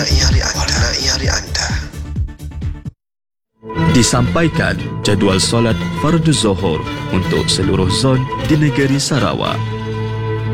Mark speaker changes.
Speaker 1: mewarnai hari anda.
Speaker 2: Disampaikan jadual solat Fardu Zuhur untuk seluruh zon di negeri Sarawak.